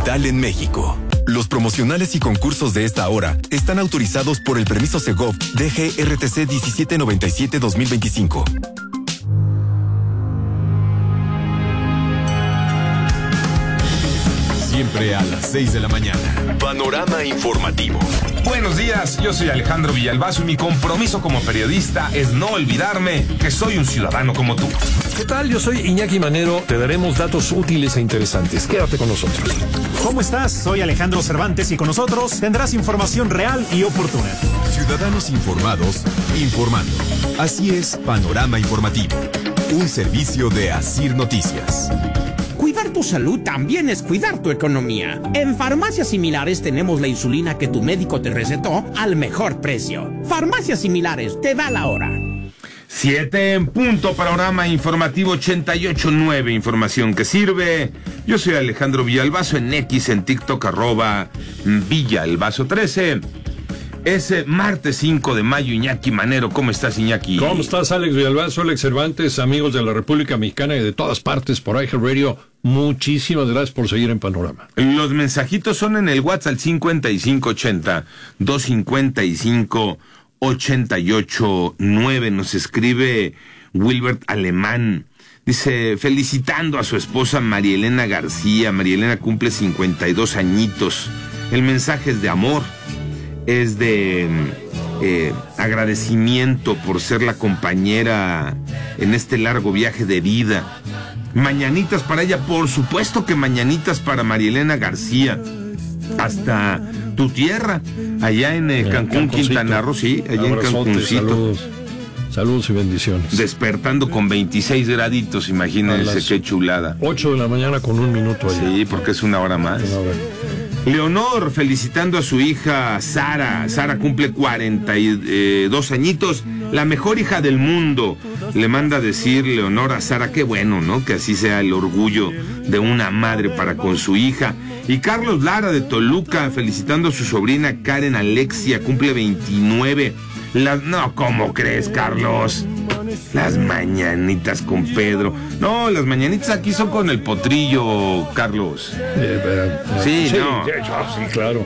digital en México. Los promocionales y concursos de esta hora están autorizados por el permiso Segov DGRTC 1797-2025. Siempre a las 6 de la mañana. Panorama informativo. Buenos días, yo soy Alejandro Villalbazo y mi compromiso como periodista es no olvidarme que soy un ciudadano como tú. ¿Qué tal? Yo soy Iñaki Manero. Te daremos datos útiles e interesantes. Quédate con nosotros. ¿Cómo estás? Soy Alejandro Cervantes y con nosotros tendrás información real y oportuna. Ciudadanos informados, informando. Así es, Panorama Informativo. Un servicio de Asir Noticias. Cuidar tu salud también es cuidar tu economía. En Farmacias Similares tenemos la insulina que tu médico te recetó al mejor precio. Farmacias Similares, te da la hora. 7 en punto, Panorama Informativo 88.9, información que sirve. Yo soy Alejandro Villalbazo, en X, en TikTok, @Villalbazo13. Es martes 5 de mayo, Iñaki Manero. ¿Cómo estás, Iñaki? ¿Cómo estás, Alex Villalbazo, Alex Cervantes, amigos de la República Mexicana y de todas partes por iHeartRadio? Muchísimas gracias por seguir en Panorama. Los mensajitos son en el WhatsApp 5580-255-88.9. Nos escribe Wilbert Alemán. Dice, felicitando a su esposa María Elena García. María Elena cumple 52 añitos. El mensaje es de amor. Es de agradecimiento por ser la compañera en este largo viaje de vida. Mañanitas para ella, por supuesto que mañanitas para María Elena García. Hasta tu tierra, allá en Cancún, Quintana Roo, sí, allá en Cancuncito. Saludos y bendiciones. Despertando con 26 graditos, imagínense qué chulada. 8 de la mañana con 1 minuto allá. Sí, porque es una hora más. Leonor, felicitando a su hija Sara. Sara cumple 42 añitos, la mejor hija del mundo. Le manda a decir Leonor a Sara, qué bueno, ¿no? Que así sea el orgullo de una madre para con su hija. Y Carlos Lara de Toluca, felicitando a su sobrina Karen Alexia, cumple 29. No, ¿cómo crees, Carlos? Las mañanitas con Pedro. No, las mañanitas aquí son con el potrillo, Carlos. Sí, no. Sí, claro.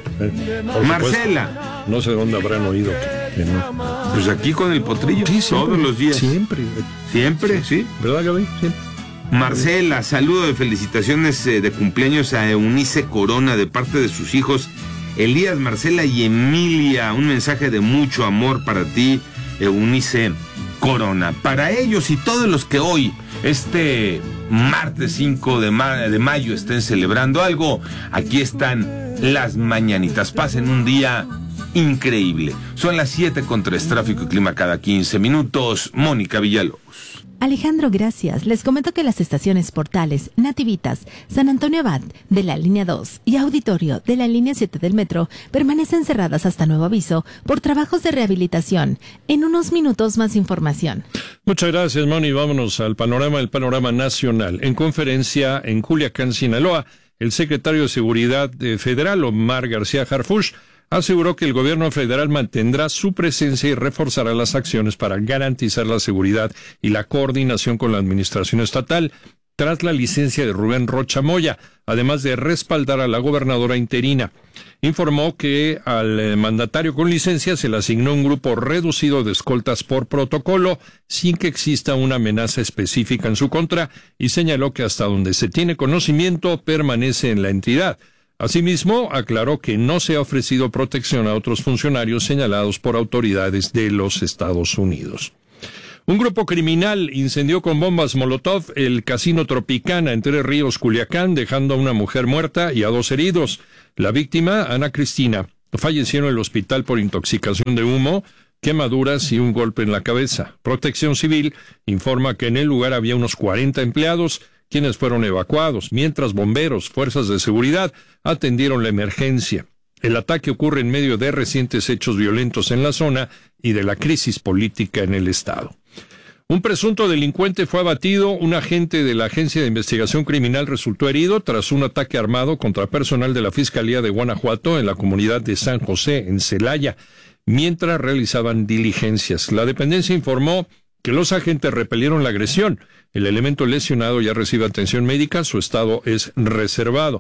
Marcela. Supuesto, no sé dónde habrán oído que no. Pues aquí con el potrillo, sí, todos los días. Siempre. Siempre, sí. ¿Verdad, Gaby? Siempre. Marcela, saludo de felicitaciones de cumpleaños a Eunice Corona de parte de sus hijos Elías, Marcela y Emilia. Un mensaje de mucho amor para ti, Eunice Corona. Para ellos y todos los que hoy, este martes 5 de mayo, estén celebrando algo, aquí están las mañanitas. Pasen un día increíble. Son las 7:03, tráfico y clima cada 15 minutos. Mónica Villalobos. Alejandro, gracias. Les comento que las estaciones Portales, Nativitas, San Antonio Abad de la línea 2 y Auditorio de la línea 7 del metro permanecen cerradas hasta nuevo aviso por trabajos de rehabilitación. En unos minutos más información. Muchas gracias, Moni. Vámonos al panorama, el panorama nacional. En conferencia en Culiacán, Sinaloa, el secretario de Seguridad Federal, Omar García Harfuch, aseguró que el gobierno federal mantendrá su presencia y reforzará las acciones para garantizar la seguridad y la coordinación con la administración estatal tras la licencia de Rubén Rocha Moya, además de respaldar a la gobernadora interina. Informó que al mandatario con licencia se le asignó un grupo reducido de escoltas por protocolo, sin que exista una amenaza específica en su contra, y señaló que hasta donde se tiene conocimiento permanece en la entidad. Asimismo, aclaró que no se ha ofrecido protección a otros funcionarios señalados por autoridades de los Estados Unidos. Un grupo criminal incendió con bombas Molotov el Casino Tropicana en Tres Ríos, Culiacán, dejando a una mujer muerta y a 2 heridos. La víctima, Ana Cristina, falleció en el hospital por intoxicación de humo, quemaduras y un golpe en la cabeza. Protección Civil informa que en el lugar había unos 40 empleados, quienes fueron evacuados, mientras bomberos, fuerzas de seguridad, atendieron la emergencia. El ataque ocurre en medio de recientes hechos violentos en la zona y de la crisis política en el estado. Un presunto delincuente fue abatido, un agente de la Agencia de Investigación Criminal resultó herido tras un ataque armado contra personal de la Fiscalía de Guanajuato en la comunidad de San José, en Celaya, mientras realizaban diligencias. La dependencia informó que los agentes repelieron la agresión. El elemento lesionado ya recibe atención médica, su estado es reservado.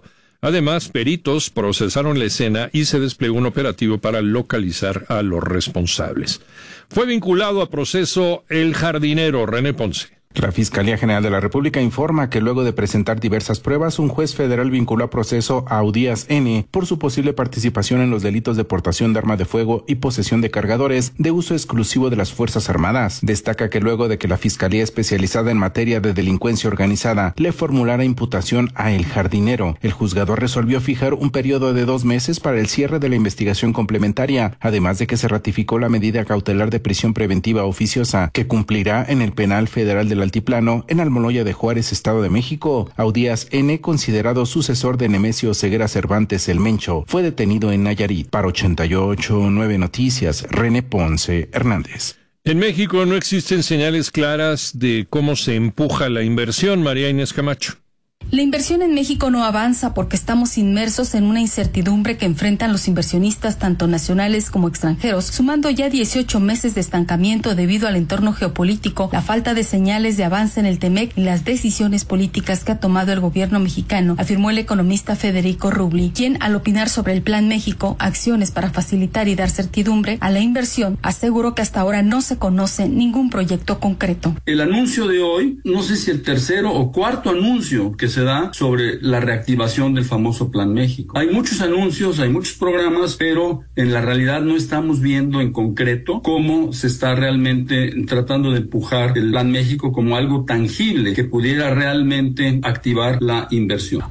Además, peritos procesaron la escena y se desplegó un operativo para localizar a los responsables. Fue vinculado a proceso el jardinero René Ponce. La Fiscalía General de la República informa que luego de presentar diversas pruebas, un juez federal vinculó a proceso a Audías N. por su posible participación en los delitos de portación de arma de fuego y posesión de cargadores de uso exclusivo de las Fuerzas Armadas. Destaca que luego de que la Fiscalía especializada en materia de delincuencia organizada le formulara imputación a el jardinero, el juzgador resolvió fijar un periodo de 2 meses para el cierre de la investigación complementaria, además de que se ratificó la medida cautelar de prisión preventiva oficiosa que cumplirá en el Penal Federal del Altiplano en Almoloya de Juárez, Estado de México. Audías N., considerado sucesor de Nemesio Ceguera Cervantes el Mencho, fue detenido en Nayarit. Para 88.9 Noticias, René Ponce Hernández. En México no existen señales claras de cómo se empuja la inversión. María Inés Camacho. La inversión en México no avanza porque estamos inmersos en una incertidumbre que enfrentan los inversionistas tanto nacionales como extranjeros, sumando ya 18 meses de estancamiento debido al entorno geopolítico, la falta de señales de avance en el TEMEC y las decisiones políticas que ha tomado el gobierno mexicano, afirmó el economista Federico Rubli, quien al opinar sobre el Plan México, acciones para facilitar y dar certidumbre a la inversión, aseguró que hasta ahora no se conoce ningún proyecto concreto. El anuncio de hoy, no sé si el tercero o cuarto anuncio que se da sobre la reactivación del famoso Plan México. Hay muchos anuncios, hay muchos programas, pero en la realidad no estamos viendo en concreto cómo se está realmente tratando de empujar el Plan México como algo tangible que pudiera realmente activar la inversión.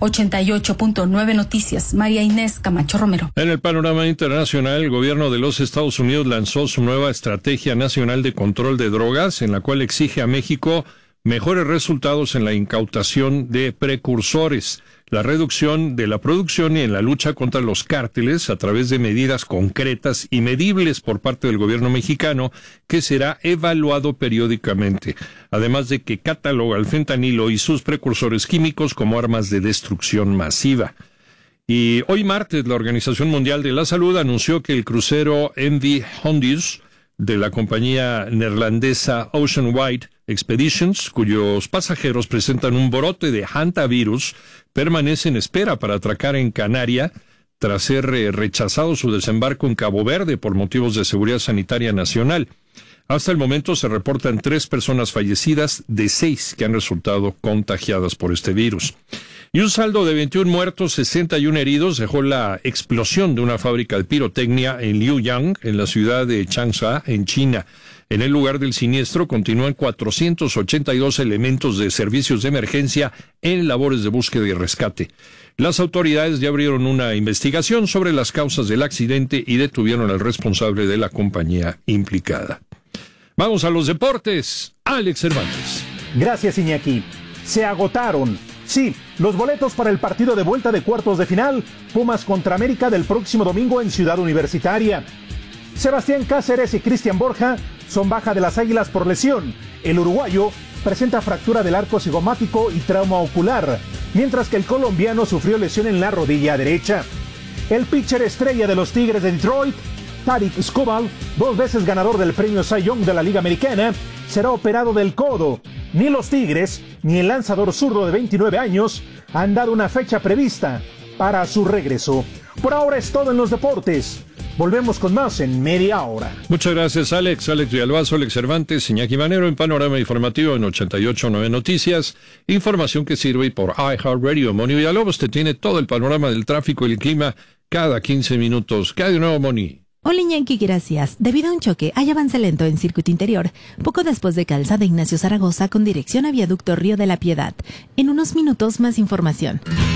88.9 Noticias, María Inés Camacho Romero. En el panorama internacional, el gobierno de los Estados Unidos lanzó su nueva Estrategia Nacional de Control de Drogas, en la cual exige a México mejores resultados en la incautación de precursores, la reducción de la producción y en la lucha contra los cárteles a través de medidas concretas y medibles por parte del gobierno mexicano que será evaluado periódicamente, además de que cataloga el fentanilo y sus precursores químicos como armas de destrucción masiva. Y hoy martes la Organización Mundial de la Salud anunció que el crucero MV Hondius de la compañía neerlandesa Oceanwide Expeditions, cuyos pasajeros presentan un brote de hantavirus, permanece en espera para atracar en Canaria tras ser rechazado su desembarco en Cabo Verde por motivos de seguridad sanitaria nacional. Hasta el momento se reportan 3 personas fallecidas de 6 que han resultado contagiadas por este virus. Y un saldo de 21 muertos, 61 heridos dejó la explosión de una fábrica de pirotecnia en Liuyang, en la ciudad de Changsha, en China. En el lugar del siniestro continúan 482 elementos de servicios de emergencia en labores de búsqueda y rescate. Las autoridades ya abrieron una investigación sobre las causas del accidente y detuvieron al responsable de la compañía implicada. Vamos a los deportes. Alex Cervantes. Gracias, Iñaki. Se agotaron. Sí, los boletos para el partido de vuelta de cuartos de final, Pumas contra América del próximo domingo en Ciudad Universitaria. Sebastián Cáceres y Cristian Borja son baja de las Águilas por lesión. El uruguayo presenta fractura del arco cigomático y trauma ocular, mientras que el colombiano sufrió lesión en la rodilla derecha. El pitcher estrella de los Tigres de Detroit, Tarik Skubal, 2 veces ganador del premio Cy Young de la Liga Americana, será operado del codo. Ni los Tigres, ni el lanzador zurdo de 29 años han dado una fecha prevista para su regreso. Por ahora es todo en los deportes. Volvemos con más en media hora. Muchas gracias, Alex. Alex Villalbazo, Alex Cervantes, Iñaki Manero en Panorama Informativo en 88.9 Noticias. Información que sirve por iHeartRadio. Moni Villalobos te tiene todo el panorama del tráfico y el clima cada 15 minutos. ¿Qué hay de nuevo, Moni? Hola, Iñaki, gracias. Debido a un choque, hay avance lento en circuito interior, poco después de Calzada Ignacio Zaragoza con dirección a Viaducto Río de la Piedad. En unos minutos más información.